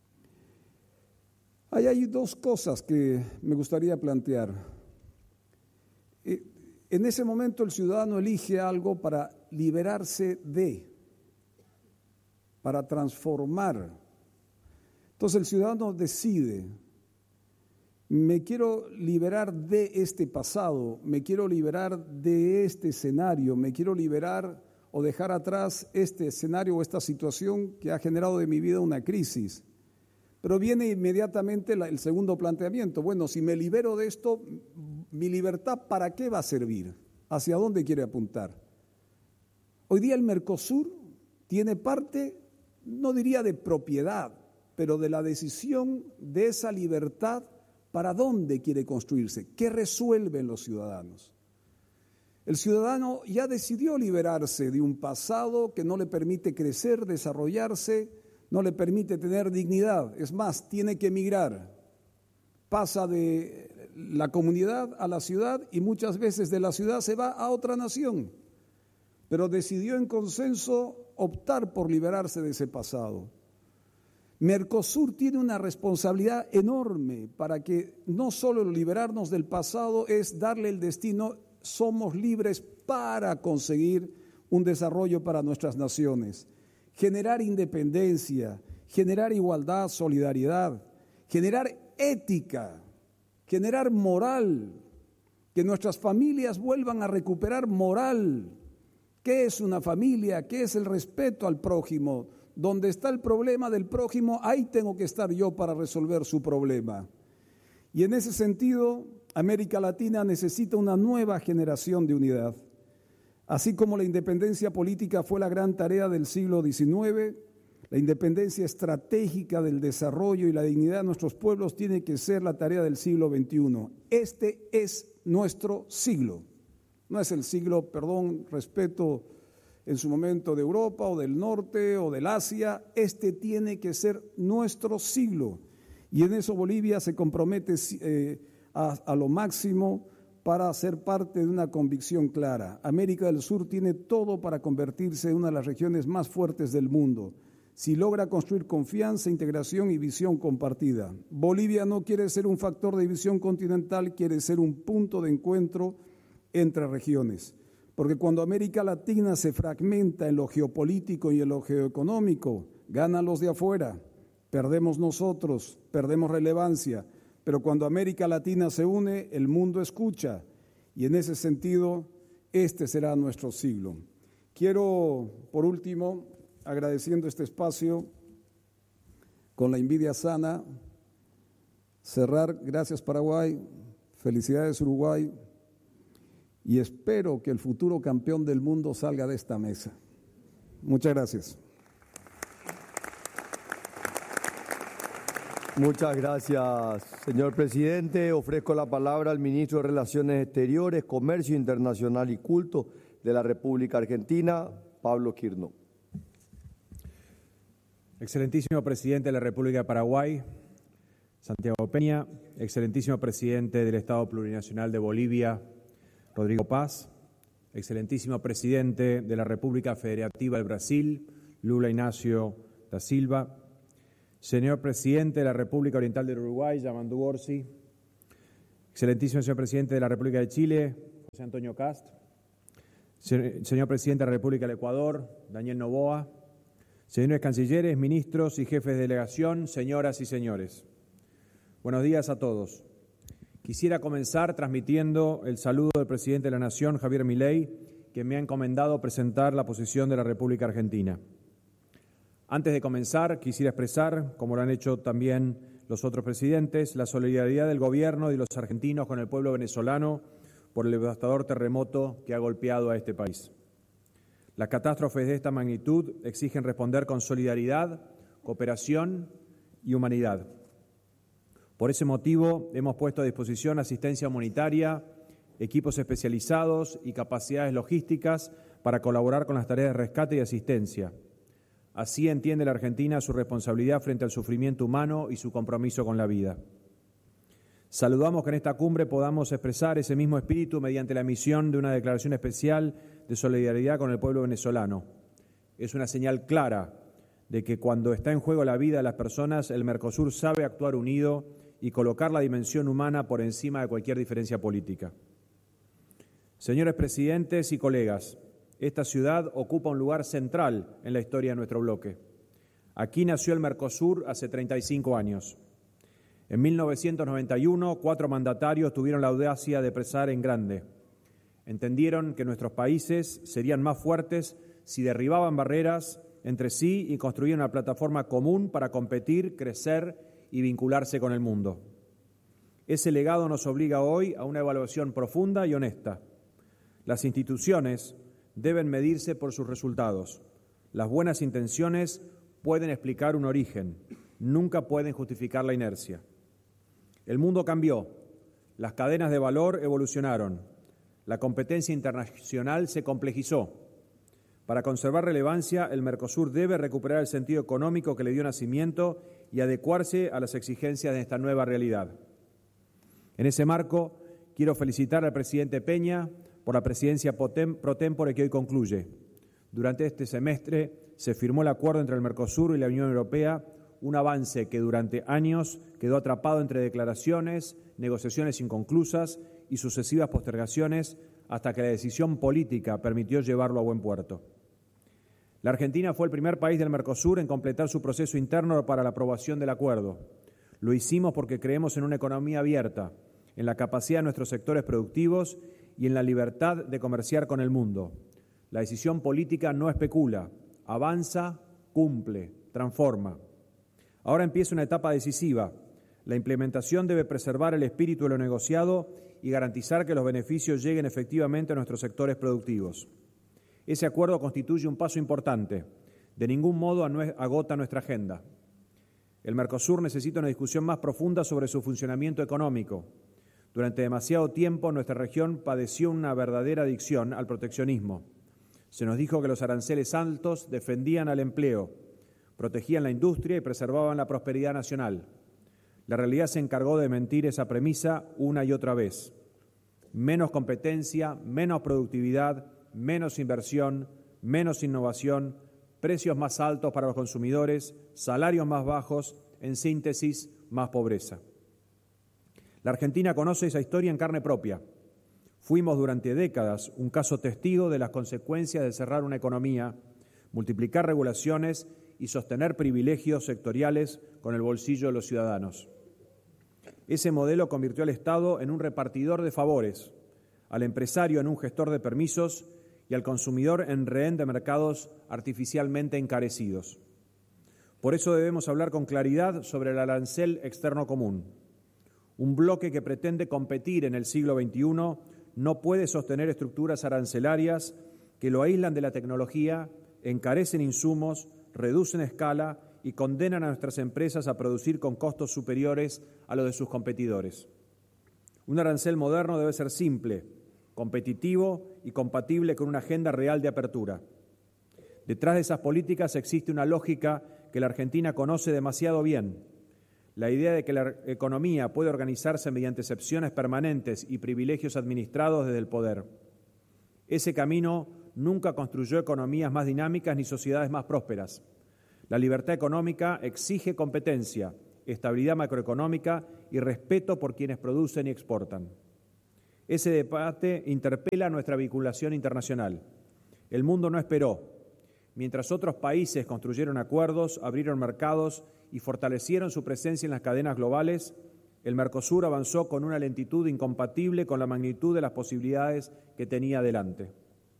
Ahí hay dos cosas que me gustaría plantear. En ese momento el ciudadano elige algo para liberarse de, para transformar. Entonces el ciudadano decide, me quiero liberar de este pasado, me quiero liberar de este escenario, me quiero liberar o dejar atrás este escenario o esta situación que ha generado de mi vida una crisis. Pero viene inmediatamente la, el segundo planteamiento. Bueno, si me libero de esto, mi libertad, ¿para qué va a servir? ¿Hacia dónde quiere apuntar? Hoy día el Mercosur tiene parte, no diría de propiedad, pero de la decisión de esa libertad, ¿para dónde quiere construirse? ¿Qué resuelven los ciudadanos? El ciudadano ya decidió liberarse de un pasado que no le permite crecer, desarrollarse, no le permite tener dignidad. Es más, tiene que emigrar. Pasa de la comunidad a la ciudad y muchas veces de la ciudad se va a otra nación. Pero decidió en consenso optar por liberarse de ese pasado. Mercosur tiene una responsabilidad enorme para que no solo liberarnos del pasado es darle el destino, somos libres para conseguir un desarrollo para nuestras naciones. Generar independencia, generar igualdad, solidaridad, generar ética, generar moral, que nuestras familias vuelvan a recuperar moral. ¿Qué es una familia? ¿Qué es el respeto al prójimo? Donde está el problema del prójimo, ahí tengo que estar yo para resolver su problema. Y en ese sentido, América Latina necesita una nueva generación de unidad. Así como la independencia política fue la gran tarea del siglo diecinueve, la independencia estratégica del desarrollo y la dignidad de nuestros pueblos tiene que ser la tarea del siglo veintiuno. Este es nuestro siglo. No es el siglo, perdón, respeto en su momento de Europa o del norte o del Asia. Este tiene que ser nuestro siglo. Y en eso Bolivia se compromete eh, a, a lo máximo para ser parte de una convicción clara. América del Sur tiene todo para convertirse en una de las regiones más fuertes del mundo, si logra construir confianza, integración y visión compartida. Bolivia no quiere ser un factor de división continental, quiere ser un punto de encuentro entre regiones. Porque cuando América Latina se fragmenta en lo geopolítico y en lo geoeconómico, ganan los de afuera, perdemos nosotros, perdemos relevancia. Pero cuando América Latina se une, el mundo escucha, y en ese sentido, este será nuestro siglo. Quiero, por último, agradeciendo este espacio, con la envidia sana, cerrar. Gracias Paraguay, felicidades Uruguay, y espero que el futuro campeón del mundo salga de esta mesa. Muchas gracias. Muchas gracias, señor presidente. Ofrezco la palabra al ministro de Relaciones Exteriores, Comercio Internacional y Culto de la República Argentina, Pablo Quirno. Excelentísimo presidente de la República de Paraguay, Santiago Peña, excelentísimo presidente del Estado Plurinacional de Bolivia, Rodrigo Paz, excelentísimo presidente de la República Federativa del Brasil, Lula Inácio da Silva, señor presidente de la República Oriental del Uruguay, Yamandu Orsi, excelentísimo señor presidente de la República de Chile, José Antonio Cast, señor presidente de la República del Ecuador, Daniel Noboa, señores cancilleres, ministros y jefes de delegación, señoras y señores. Buenos días a todos. Quisiera comenzar transmitiendo el saludo del presidente de la Nación, Javier Milei, que me ha encomendado presentar la posición de la República Argentina. Antes de comenzar, quisiera expresar, como lo han hecho también los otros presidentes, la solidaridad del gobierno y de los argentinos con el pueblo venezolano por el devastador terremoto que ha golpeado a este país. Las catástrofes de esta magnitud exigen responder con solidaridad, cooperación y humanidad. Por ese motivo, hemos puesto a disposición asistencia humanitaria, equipos especializados y capacidades logísticas para colaborar con las tareas de rescate y asistencia. Así entiende la Argentina su responsabilidad frente al sufrimiento humano y su compromiso con la vida. Saludamos que en esta cumbre podamos expresar ese mismo espíritu mediante la emisión de una declaración especial de solidaridad con el pueblo venezolano. Es una señal clara de que cuando está en juego la vida de las personas, el Mercosur sabe actuar unido y colocar la dimensión humana por encima de cualquier diferencia política. Señores presidentes y colegas, esta ciudad ocupa un lugar central en la historia de nuestro bloque. Aquí nació el Mercosur hace treinta y cinco años. En mil novecientos noventa y uno, cuatro mandatarios tuvieron la audacia de pensar en grande. Entendieron que nuestros países serían más fuertes si derribaban barreras entre sí y construían una plataforma común para competir, crecer y vincularse con el mundo. Ese legado nos obliga hoy a una evaluación profunda y honesta. Las instituciones deben medirse por sus resultados. Las buenas intenciones pueden explicar un origen, nunca pueden justificar la inercia. El mundo cambió, las cadenas de valor evolucionaron, la competencia internacional se complejizó. Para conservar relevancia, el Mercosur debe recuperar el sentido económico que le dio nacimiento y adecuarse a las exigencias de esta nueva realidad. En ese marco, quiero felicitar al presidente Peña por la presidencia pro tempore que hoy concluye. Durante este semestre se firmó el acuerdo entre el Mercosur y la Unión Europea, un avance que durante años quedó atrapado entre declaraciones, negociaciones inconclusas y sucesivas postergaciones hasta que la decisión política permitió llevarlo a buen puerto. La Argentina fue el primer país del Mercosur en completar su proceso interno para la aprobación del acuerdo. Lo hicimos porque creemos en una economía abierta, en la capacidad de nuestros sectores productivos y en la libertad de comerciar con el mundo. La decisión política no especula, avanza, cumple, transforma. Ahora empieza una etapa decisiva. La implementación debe preservar el espíritu de lo negociado y garantizar que los beneficios lleguen efectivamente a nuestros sectores productivos. Ese acuerdo constituye un paso importante. De ningún modo agota nuestra agenda. El Mercosur necesita una discusión más profunda sobre su funcionamiento económico. Durante demasiado tiempo nuestra región padeció una verdadera adicción al proteccionismo. Se nos dijo que los aranceles altos defendían al empleo, protegían la industria y preservaban la prosperidad nacional. La realidad se encargó de mentir esa premisa una y otra vez. Menos competencia, menos productividad, menos inversión, menos innovación, precios más altos para los consumidores, salarios más bajos, en síntesis, más pobreza. La Argentina conoce esa historia en carne propia. Fuimos durante décadas un caso testigo de las consecuencias de cerrar una economía, multiplicar regulaciones y sostener privilegios sectoriales con el bolsillo de los ciudadanos. Ese modelo convirtió al Estado en un repartidor de favores, al empresario en un gestor de permisos y al consumidor en rehén de mercados artificialmente encarecidos. Por eso debemos hablar con claridad sobre el arancel externo común. Un bloque que pretende competir en el siglo veintiuno no puede sostener estructuras arancelarias que lo aíslan de la tecnología, encarecen insumos, reducen escala y condenan a nuestras empresas a producir con costos superiores a los de sus competidores. Un arancel moderno debe ser simple, competitivo y compatible con una agenda real de apertura. Detrás de esas políticas existe una lógica que la Argentina conoce demasiado bien. La idea de que la economía puede organizarse mediante excepciones permanentes y privilegios administrados desde el poder. Ese camino nunca construyó economías más dinámicas ni sociedades más prósperas. La libertad económica exige competencia, estabilidad macroeconómica y respeto por quienes producen y exportan. Ese debate interpela nuestra vinculación internacional. El mundo no esperó. Mientras otros países construyeron acuerdos, abrieron mercados y fortalecieron su presencia en las cadenas globales, el Mercosur avanzó con una lentitud incompatible con la magnitud de las posibilidades que tenía delante.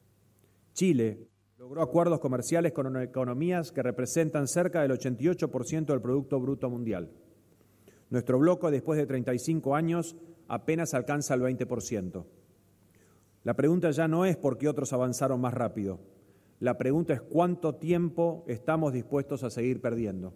Chile logró acuerdos comerciales con economías que representan cerca del ochenta y ocho por ciento del Producto Bruto Mundial. Nuestro bloque, después de treinta y cinco años, apenas alcanza el veinte por ciento. La pregunta ya no es por qué otros avanzaron más rápido. La pregunta es cuánto tiempo estamos dispuestos a seguir perdiendo.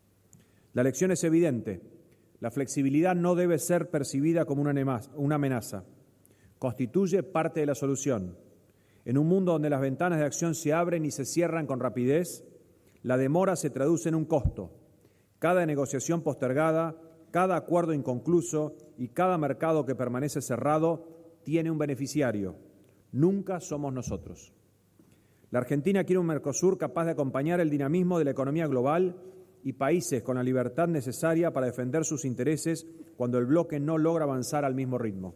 La lección es evidente. La flexibilidad no debe ser percibida como una amenaza. Constituye parte de la solución. En un mundo donde las ventanas de acción se abren y se cierran con rapidez, la demora se traduce en un costo. Cada negociación postergada, cada acuerdo inconcluso y cada mercado que permanece cerrado tiene un beneficiario. Nunca somos nosotros. La Argentina quiere un Mercosur capaz de acompañar el dinamismo de la economía global y países con la libertad necesaria para defender sus intereses cuando el bloque no logra avanzar al mismo ritmo.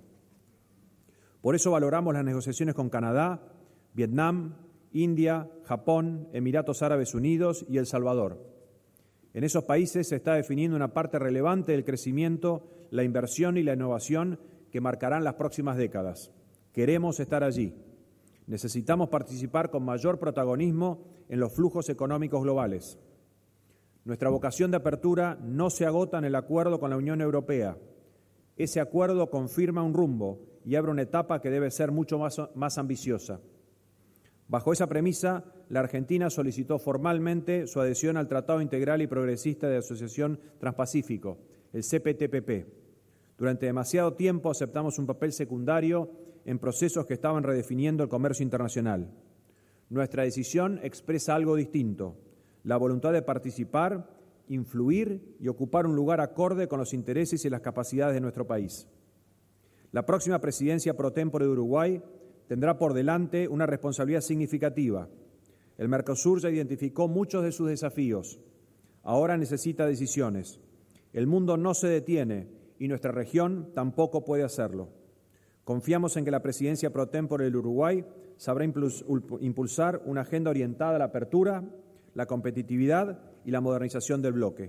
Por eso valoramos las negociaciones con Canadá, Vietnam, India, Japón, Emiratos Árabes Unidos y El Salvador. En esos países se está definiendo una parte relevante del crecimiento, la inversión y la innovación que marcarán las próximas décadas. Queremos estar allí. Necesitamos participar con mayor protagonismo en los flujos económicos globales. Nuestra vocación de apertura no se agota en el acuerdo con la Unión Europea. Ese acuerdo confirma un rumbo y abre una etapa que debe ser mucho más, más ambiciosa. Bajo esa premisa, la Argentina solicitó formalmente su adhesión al Tratado Integral y Progresista de Asociación Transpacífico, el C P T P P. Durante demasiado tiempo aceptamos un papel secundario en procesos que estaban redefiniendo el comercio internacional. Nuestra decisión expresa algo distinto, la voluntad de participar, influir y ocupar un lugar acorde con los intereses y las capacidades de nuestro país. La próxima presidencia pro tempore de Uruguay tendrá por delante una responsabilidad significativa. El Mercosur ya identificó muchos de sus desafíos. Ahora necesita decisiones. El mundo no se detiene y nuestra región tampoco puede hacerlo. Confiamos en que la presidencia pro tempore del Uruguay sabrá impulsar una agenda orientada a la apertura, la competitividad y la modernización del bloque.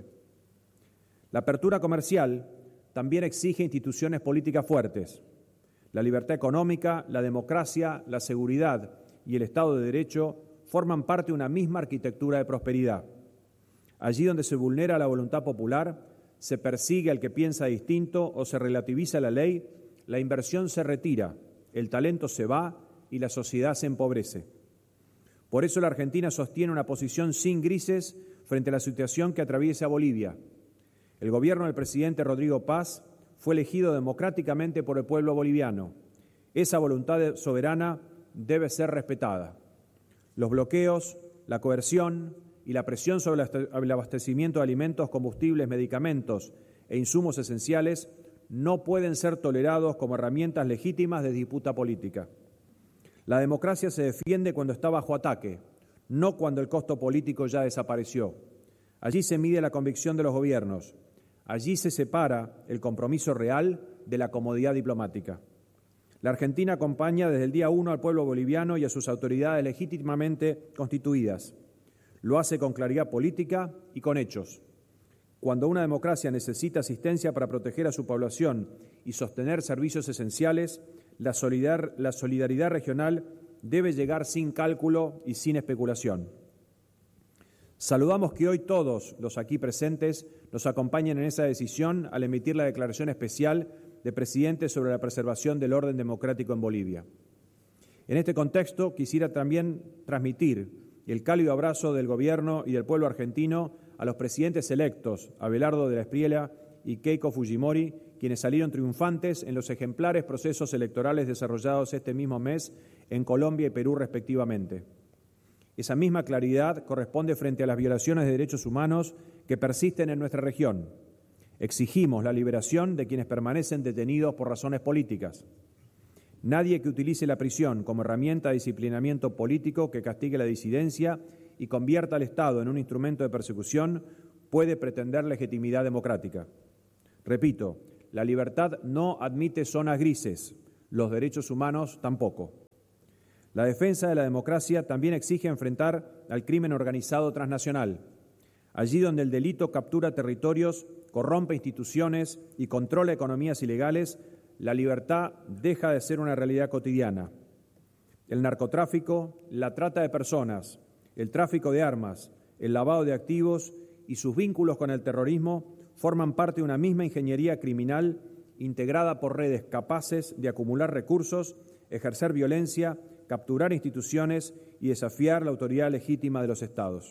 La apertura comercial también exige instituciones políticas fuertes. La libertad económica, la democracia, la seguridad y el Estado de Derecho forman parte de una misma arquitectura de prosperidad. Allí donde se vulnera la voluntad popular, se persigue al que piensa distinto o se relativiza la ley, la inversión se retira, el talento se va y la sociedad se empobrece. Por eso la Argentina sostiene una posición sin grises frente a la situación que atraviesa Bolivia. El gobierno del presidente Rodrigo Paz fue elegido democráticamente por el pueblo boliviano. Esa voluntad soberana debe ser respetada. Los bloqueos, la coerción y la presión sobre el abastecimiento de alimentos, combustibles, medicamentos e insumos esenciales no pueden ser tolerados como herramientas legítimas de disputa política. La democracia se defiende cuando está bajo ataque, no cuando el costo político ya desapareció. Allí se mide la convicción de los gobiernos. Allí se separa el compromiso real de la comodidad diplomática. La Argentina acompaña desde el día uno al pueblo boliviano y a sus autoridades legítimamente constituidas. Lo hace con claridad política y con hechos. Cuando una democracia necesita asistencia para proteger a su población y sostener servicios esenciales, la solidar- la solidaridad regional debe llegar sin cálculo y sin especulación. Saludamos que hoy todos los aquí presentes nos acompañen en esa decisión al emitir la declaración especial de presidente sobre la preservación del orden democrático en Bolivia. En este contexto, quisiera también transmitir el cálido abrazo del Gobierno y del pueblo argentino a los presidentes electos, Abelardo de la Espriella y Keiko Fujimori, quienes salieron triunfantes en los ejemplares procesos electorales desarrollados este mismo mes en Colombia y Perú respectivamente. Esa misma claridad corresponde frente a las violaciones de derechos humanos que persisten en nuestra región. Exigimos la liberación de quienes permanecen detenidos por razones políticas. Nadie que utilice la prisión como herramienta de disciplinamiento político que castigue la disidencia y convierta al Estado en un instrumento de persecución puede pretender legitimidad democrática. Repito, la libertad no admite zonas grises, los derechos humanos tampoco. La defensa de la democracia también exige enfrentar al crimen organizado transnacional. Allí donde el delito captura territorios, corrompe instituciones y controla economías ilegales, la libertad deja de ser una realidad cotidiana. El narcotráfico, la trata de personas, el tráfico de armas, el lavado de activos y sus vínculos con el terrorismo forman parte de una misma ingeniería criminal integrada por redes capaces de acumular recursos, ejercer violencia, capturar instituciones y desafiar la autoridad legítima de los Estados.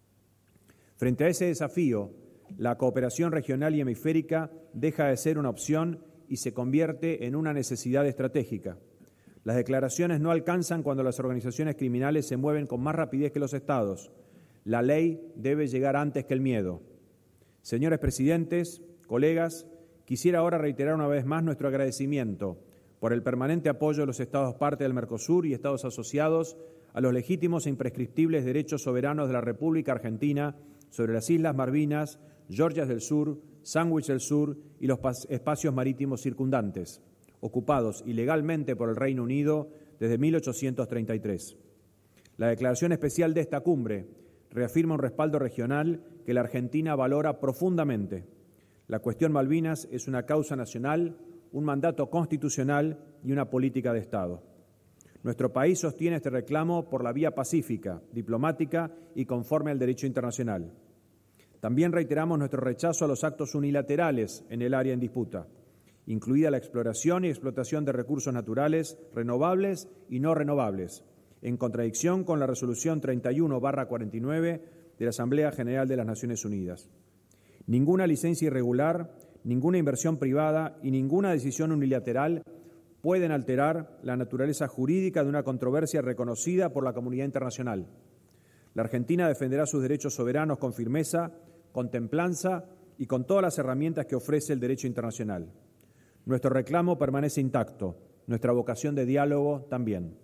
Frente a ese desafío, la cooperación regional y hemisférica deja de ser una opción y se convierte en una necesidad estratégica. Las declaraciones no alcanzan cuando las organizaciones criminales se mueven con más rapidez que los Estados. La ley debe llegar antes que el miedo. Señores presidentes, colegas, quisiera ahora reiterar una vez más nuestro agradecimiento por el permanente apoyo de los Estados parte del Mercosur y Estados asociados a los legítimos e imprescriptibles derechos soberanos de la República Argentina sobre las Islas Malvinas, Georgias del Sur, Sandwich del Sur y los espacios marítimos circundantes, ocupados ilegalmente por el Reino Unido desde mil ochocientos treinta y tres. La declaración especial de esta cumbre reafirma un respaldo regional que la Argentina valora profundamente. La cuestión Malvinas es una causa nacional, un mandato constitucional y una política de Estado. Nuestro país sostiene este reclamo por la vía pacífica, diplomática y conforme al derecho internacional. También reiteramos nuestro rechazo a los actos unilaterales en el área en disputa, incluida la exploración y explotación de recursos naturales renovables y no renovables, en contradicción con la Resolución treinta y uno barra cuarenta y nueve de la Asamblea General de las Naciones Unidas. Ninguna licencia irregular, ninguna inversión privada y ninguna decisión unilateral pueden alterar la naturaleza jurídica de una controversia reconocida por la comunidad internacional. La Argentina defenderá sus derechos soberanos con firmeza, con templanza y con todas las herramientas que ofrece el derecho internacional. Nuestro reclamo permanece intacto, nuestra vocación de diálogo también.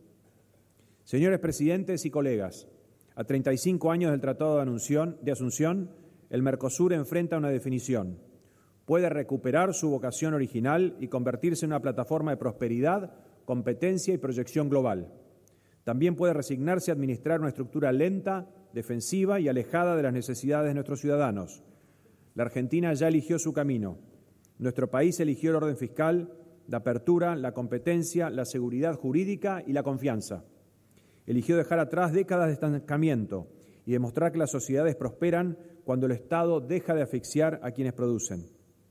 Señores presidentes y colegas, a treinta y cinco años del Tratado de Asunción, de Asunción, el Mercosur enfrenta una definición. Puede recuperar su vocación original y convertirse en una plataforma de prosperidad, competencia y proyección global. También puede resignarse a administrar una estructura lenta, defensiva y alejada de las necesidades de nuestros ciudadanos. La Argentina ya eligió su camino. Nuestro país eligió el orden fiscal, la apertura, la competencia, la seguridad jurídica y la confianza. Eligió dejar atrás décadas de estancamiento y demostrar que las sociedades prosperan cuando el Estado deja de asfixiar a quienes producen.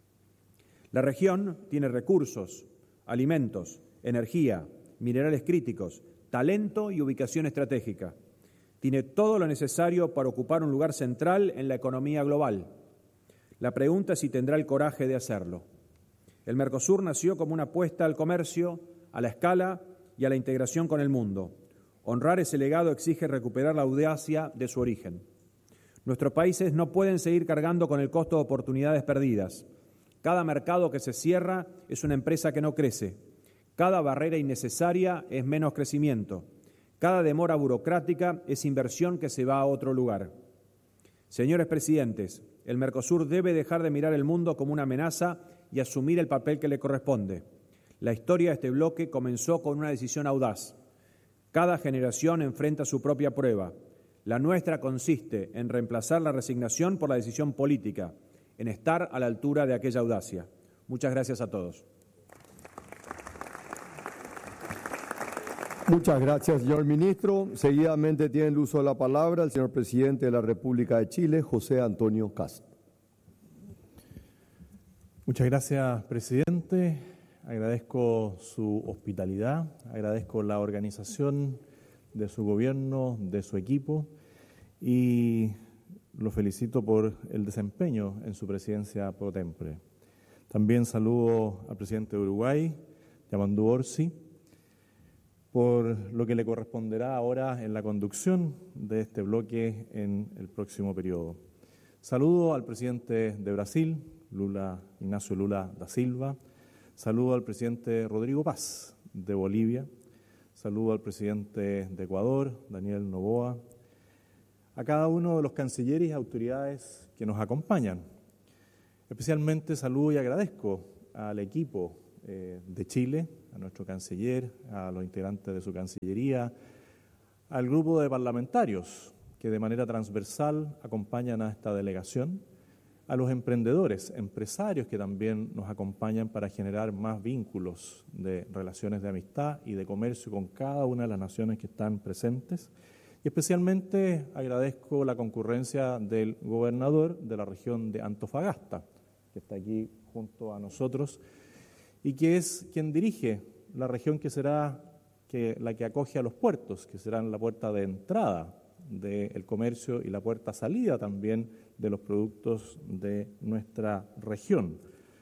La región tiene recursos, alimentos, energía, minerales críticos, talento y ubicación estratégica. Tiene todo lo necesario para ocupar un lugar central en la economía global. La pregunta es si tendrá el coraje de hacerlo. El Mercosur nació como una apuesta al comercio, a la escala y a la integración con el mundo. Honrar ese legado exige recuperar la audacia de su origen. Nuestros países no pueden seguir cargando con el costo de oportunidades perdidas. Cada mercado que se cierra es una empresa que no crece. Cada barrera innecesaria es menos crecimiento. Cada demora burocrática es inversión que se va a otro lugar. Señores presidentes, el Mercosur debe dejar de mirar el mundo como una amenaza y asumir el papel que le corresponde. La historia de este bloque comenzó con una decisión audaz. Cada generación enfrenta su propia prueba. La nuestra consiste en reemplazar la resignación por la decisión política, en estar a la altura de aquella audacia. Muchas gracias a todos. Muchas gracias, señor ministro. Seguidamente tiene el uso de la palabra el señor presidente de la República de Chile, José Antonio Kast. Muchas gracias, presidente. Agradezco su hospitalidad, agradezco la organización de su gobierno, de su equipo y lo felicito por el desempeño en su presidencia pro tempore. También saludo al presidente de Uruguay, Yamandu Orsi, por lo que le corresponderá ahora en la conducción de este bloque en el próximo periodo. Saludo al presidente de Brasil, Lula, Ignacio Lula da Silva. Saludo al presidente Rodrigo Paz, de Bolivia. Saludo al presidente de Ecuador, Daniel Noboa. A cada uno de los cancilleres y autoridades que nos acompañan. Especialmente saludo y agradezco al equipo eh, de Chile, a nuestro canciller, a los integrantes de su cancillería, al grupo de parlamentarios que de manera transversal acompañan a esta delegación, a los emprendedores, empresarios que también nos acompañan para generar más vínculos de relaciones de amistad y de comercio con cada una de las naciones que están presentes. Y especialmente agradezco la concurrencia del gobernador de la región de Antofagasta, que está aquí junto a nosotros, y que es quien dirige la región que será que, la que acoge a los puertos, que serán la puerta de entrada del comercio y la puerta salida también de los productos de nuestra región.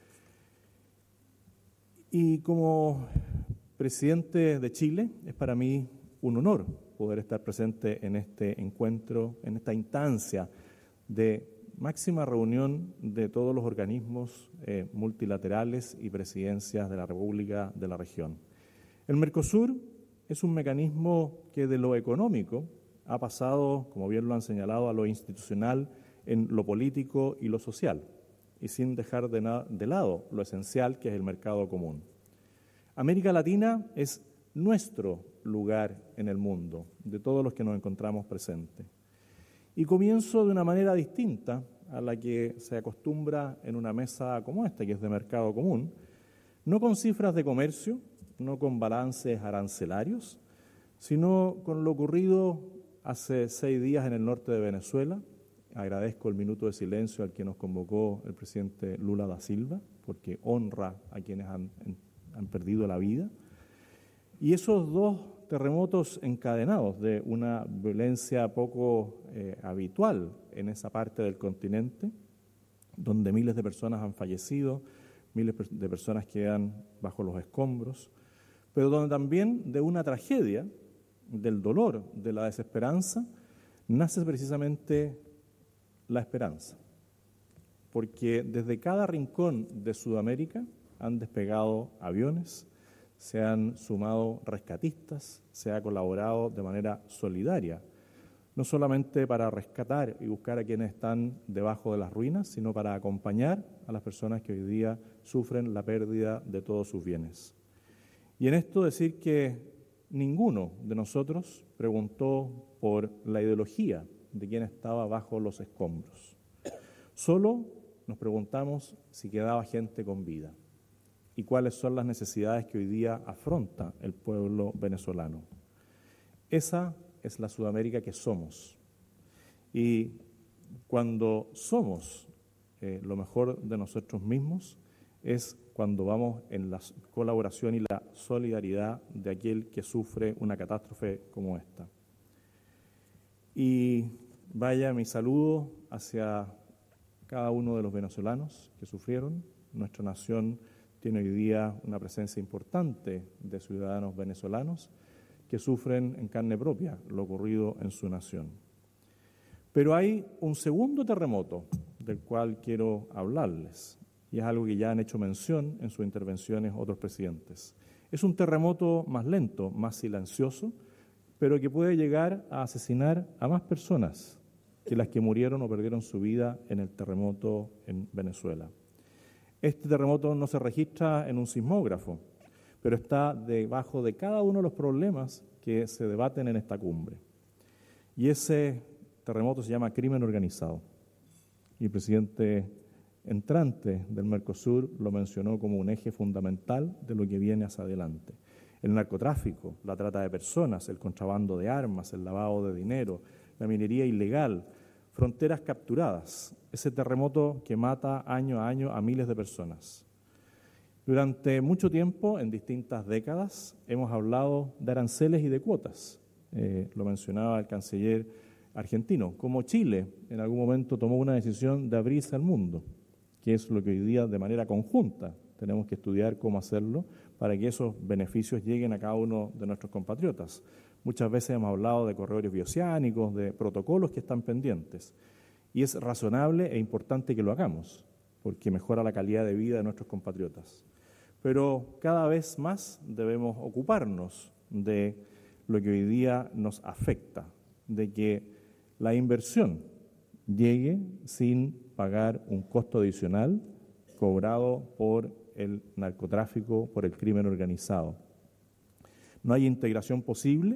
Y como presidente de Chile, es para mí un honor poder estar presente en este encuentro, en esta instancia de máxima reunión de todos los organismos eh, multilaterales y presidencias de la República de la región. El Mercosur es un mecanismo que de lo económico ha pasado, como bien lo han señalado, a lo institucional, en lo político y lo social, y sin dejar de, na- de lado lo esencial que es el mercado común. América Latina es nuestro lugar en el mundo, de todos los que nos encontramos presentes. Y comienzo de una manera distinta a la que se acostumbra en una mesa como esta, que es de mercado común, no con cifras de comercio, no con balances arancelarios, sino con lo ocurrido hace seis días en el norte de Venezuela. Agradezco el minuto de silencio al que nos convocó el presidente Lula da Silva, porque honra a quienes han, han perdido la vida. Y esos dos terremotos encadenados de una violencia poco eh, habitual en esa parte del continente, donde miles de personas han fallecido, miles de personas quedan bajo los escombros, pero donde también de una tragedia, del dolor, de la desesperanza, nace precisamente la esperanza. Porque desde cada rincón de Sudamérica han despegado aviones, se han sumado rescatistas, se ha colaborado de manera solidaria, no solamente para rescatar y buscar a quienes están debajo de las ruinas, sino para acompañar a las personas que hoy día sufren la pérdida de todos sus bienes. Y en esto decir que ninguno de nosotros preguntó por la ideología de quién estaba bajo los escombros. Solo nos preguntamos si quedaba gente con vida y cuáles son las necesidades que hoy día afronta el pueblo venezolano. Esa es la Sudamérica que somos. Y cuando somos eh, lo mejor de nosotros mismos, es cuando vamos en la colaboración y la solidaridad de aquel que sufre una catástrofe como esta. Y vaya mi saludo hacia cada uno de los venezolanos que sufrieron. Nuestra nación tiene hoy día una presencia importante de ciudadanos venezolanos que sufren en carne propia lo ocurrido en su nación. Pero hay un segundo terremoto del cual quiero hablarles, y es algo que ya han hecho mención en sus intervenciones otros presidentes. Es un terremoto más lento, más silencioso, pero que puede llegar a asesinar a más personas que las que murieron o perdieron su vida en el terremoto en Venezuela. Este terremoto no se registra en un sismógrafo, pero está debajo de cada uno de los problemas que se debaten en esta cumbre. Y ese terremoto se llama crimen organizado. Y el presidente entrante del Mercosur lo mencionó como un eje fundamental de lo que viene hacia adelante. El narcotráfico, la trata de personas, el contrabando de armas, el lavado de dinero, la minería ilegal, fronteras capturadas, ese terremoto que mata año a año a miles de personas. Durante mucho tiempo, en distintas décadas, hemos hablado de aranceles y de cuotas. Eh, lo mencionaba el canciller argentino. Como Chile en algún momento tomó una decisión de abrirse al mundo, que es lo que hoy día de manera conjunta tenemos que estudiar cómo hacerlo para que esos beneficios lleguen a cada uno de nuestros compatriotas. Muchas veces hemos hablado de corredores bioceánicos, de protocolos que están pendientes, y es razonable e importante que lo hagamos, porque mejora la calidad de vida de nuestros compatriotas. Pero cada vez más debemos ocuparnos de lo que hoy día nos afecta, de que la inversión llegue sin pagar un costo adicional cobrado por el narcotráfico, por el crimen organizado. No hay integración posible